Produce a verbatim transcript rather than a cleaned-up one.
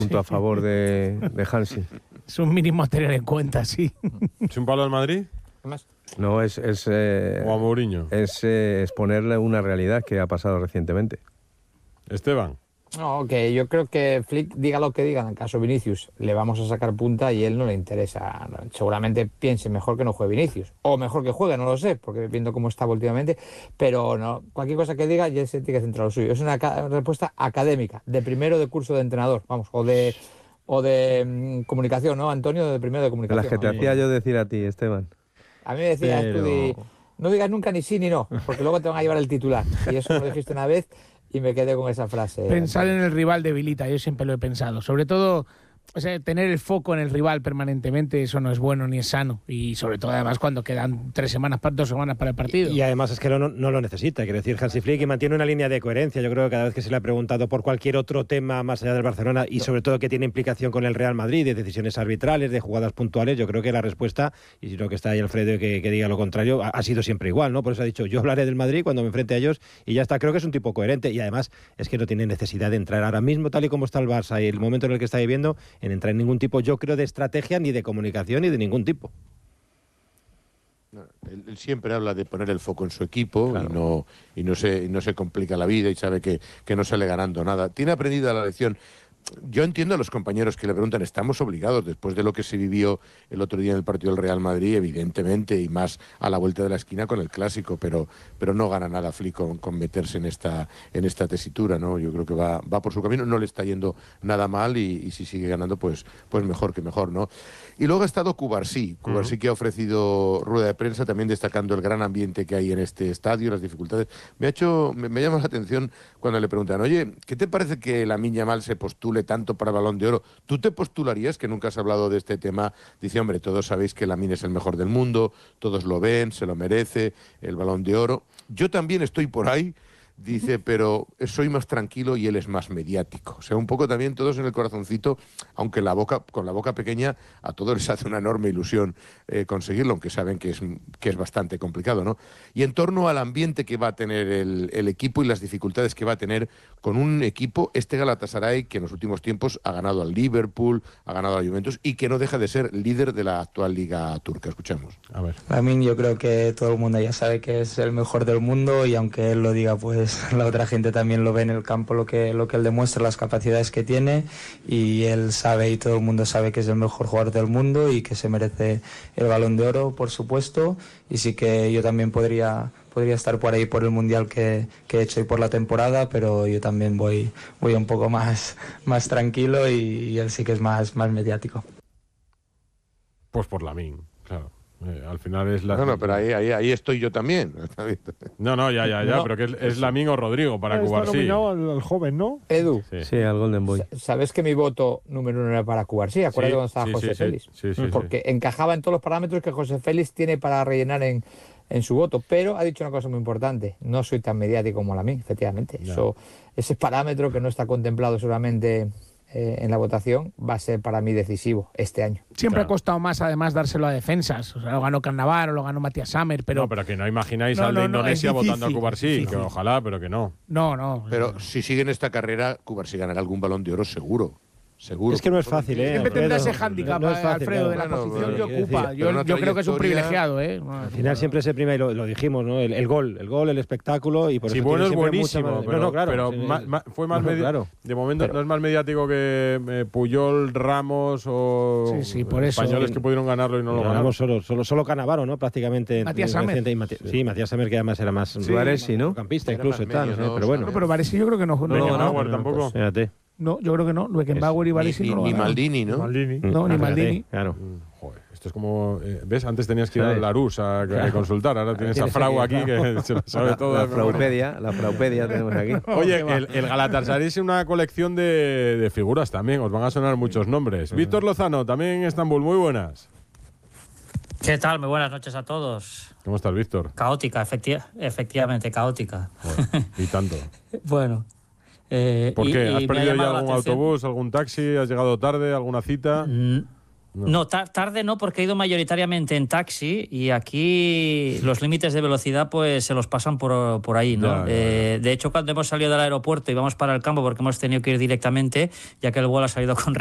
punto a favor de, de Hansi. Es un mínimo a tener en cuenta, sí. ¿Es un palo al Madrid? No, es... es eh, ¿O a Mourinho? Es eh, exponerle una realidad que ha pasado recientemente. Esteban. No, que yo creo que Flick, diga lo que diga, en el caso Vinicius, le vamos a sacar punta y él no le interesa. Seguramente piense mejor que no juegue Vinicius. O mejor que juegue, no lo sé, porque viendo cómo estaba últimamente. Pero no, cualquier cosa que diga, ya se tiene que centrar lo suyo. Es una respuesta académica, de primero de curso de entrenador, vamos, o de o de mmm, comunicación, ¿no, Antonio? De primero de comunicación. Las que te ¿no? hacía yo decir a ti, Esteban. A mí me decías Pero... tú, de, no digas nunca ni sí ni no, porque luego te van a llevar el titular. Y eso me lo dijiste una vez y me quedé con esa frase. Pensar en el rival debilita, yo siempre lo he pensado. Sobre todo, o sea, tener el foco en el rival permanentemente, eso no es bueno ni es sano. Y sobre todo, además, cuando quedan tres semanas, dos semanas para el partido. Y, y además es que no, no lo necesita. Quiero decir, Hansi Flick, y mantiene una línea de coherencia. Yo creo que cada vez que se le ha preguntado por cualquier otro tema más allá del Barcelona y sobre todo que tiene implicación con el Real Madrid, de decisiones arbitrales, de jugadas puntuales, yo creo que la respuesta, y si no que está ahí Alfredo que, que diga lo contrario, ha, ha sido siempre igual, ¿no? Por eso ha dicho, yo hablaré del Madrid cuando me enfrente a ellos y ya está. Creo que es un tipo coherente y además es que no tiene necesidad de entrar ahora mismo, tal y como está el Barça y el momento en el que está viviendo, en entrar en ningún tipo, yo creo, de estrategia, ni de comunicación, ni de ningún tipo. Él, él siempre habla de poner el foco en su equipo, claro. y, no, y, no se, y no se complica la vida y sabe que, que no sale ganando nada. Tiene aprendida la lección. Yo entiendo a los compañeros que le preguntan, estamos obligados, después de lo que se vivió el otro día en el partido del Real Madrid, evidentemente, y más a la vuelta de la esquina con el Clásico, pero, pero no gana nada Flick con, con meterse en esta, en esta tesitura, ¿no? Yo creo que va, va por su camino, no le está yendo nada mal y, y si sigue ganando, pues, pues mejor que mejor, ¿no? Y luego ha estado Cubarsí, Cubarsí uh-huh. que ha ofrecido rueda de prensa, también destacando el gran ambiente que hay en este estadio, las dificultades. Me ha hecho, me, me llama la atención cuando le preguntan, oye, ¿qué te parece que Lamine Yamal se postule tanto para Balón de Oro? ¿Tú te postularías, que nunca has hablado de este tema? Dice, hombre, todos sabéis que Lamine es el mejor del mundo, todos lo ven, se lo merece, el Balón de Oro. Yo también estoy por ahí, dice, pero soy más tranquilo y él es más mediático. O sea, un poco también todos en el corazoncito, aunque la boca, con la boca pequeña, a todos les hace una enorme ilusión eh, conseguirlo, aunque saben que es, que es bastante complicado, ¿no? Y en torno al ambiente que va a tener el, el equipo y las dificultades que va a tener con un equipo, este Galatasaray, que en los últimos tiempos ha ganado al Liverpool, ha ganado a la Juventus y que no deja de ser líder de la actual liga turca. Escuchamos. A ver. Lamine, yo creo que todo el mundo ya sabe que es el mejor del mundo y aunque él lo diga, pues la otra gente también lo ve en el campo, lo que, lo que él demuestra, las capacidades que tiene, y él sabe y todo el mundo sabe que es el mejor jugador del mundo y que se merece el Balón de Oro, por supuesto, y sí que yo también podría, podría estar por ahí por el Mundial que, que he hecho y por la temporada, pero yo también voy, voy un poco más, más tranquilo y, y él sí que es más, más mediático. Pues por Lamine, claro. Eh, al final es la... No, no, pero ahí, ahí, ahí estoy yo también. No, no, ya, ya, ya, no, pero que es, es Lamine o Rodrigo para Cubarsí. Está nominado al, al joven, ¿no? Edu. Sí, sí, al Golden Boy. ¿Sabes que mi voto número uno era para Cubarsí? Acuérdate sí, cuando estaba sí, José sí, Félix. Sí, sí, Porque sí. encajaba en todos los parámetros que José Félix tiene para rellenar en, en su voto. Pero ha dicho una cosa muy importante. No soy tan mediático como Lamine, efectivamente. No. Eso, ese parámetro que no está contemplado solamente... Eh, en la votación va a ser para mí decisivo este año. Siempre claro. ha costado más, además, dárselo a defensas. O sea, lo ganó Cannavaro, lo ganó Matías Sammer, pero... No, pero que no imagináis no, al no, de no, Indonesia difícil, votando a Cubarsí, difícil. que ojalá, pero que no. No, no. Pero si sigue en esta carrera, Cubarsí ganará algún Balón de Oro seguro. Seguro. Es que no es fácil, ¿eh? Siempre tendrá ese no, hándicap, no es fácil, Alfredo, claro. de la Bueno, posición bueno, que ocupa. decir, Yo, yo creo que es un privilegiado, ¿eh? Al final siempre se prima, y lo, lo dijimos, ¿no? El, el gol, el gol, el espectáculo, y por sí, eso bueno, es tiene buenísimo, más... pero, no, no, claro, pero sí, ma, ma, fue más no, medi... claro. de momento pero... no es más mediático que eh, Puyol, Ramos o sí, sí, por eso, españoles sí. que pudieron ganarlo y no, no lo ganaron. Solo, solo, solo Cannavaro, ¿no? Prácticamente. Matías Sammer. Mati... Sí, Matías Sammer, que además era más... Sí, Varesi, ¿no? Campista Era incluso, más tal, medio, ¿no? ¿no? Pero bueno. No, pero Varesi yo creo que no. No, No, no, no, no, no tampoco. Pues, fíjate. no, yo creo que no. Beckenbauer y Varesi Ni, no lo ni ganaron. Maldini, ¿no? Maldini. No, ni Ah, Maldini. fíjate, claro. Joder, esto es como... Eh, ¿Ves? Antes tenías que ir ¿Sabes? a Larus a, a Claro. consultar. Ahora tienes a Tienes Frau aquí, aquí que se lo sabe todo. La de memoria. fraupedia, la fraupedia tenemos aquí. Oye, el, el Galatasaray es una colección de, de figuras también. Os van a sonar muchos nombres. Víctor Lozano, también en Estambul. Muy buenas. ¿Qué tal? Muy buenas noches a todos. ¿Cómo estás, Víctor? Caótica, efecti- efectivamente, caótica. Joder, y tanto. Bueno. Eh, ¿Por y, qué? y ¿Has me ha perdido ya llamado la algún atención- autobús, algún taxi? ¿Has llegado tarde? ¿Alguna cita? Mm, No, tar- tarde no, porque he ido mayoritariamente en taxi y aquí los límites de velocidad pues se los pasan por, por ahí, ¿no? Ya, ya, Eh, de hecho, cuando hemos salido del aeropuerto y vamos para el campo porque hemos tenido que ir directamente, ya que el vuelo ha salido con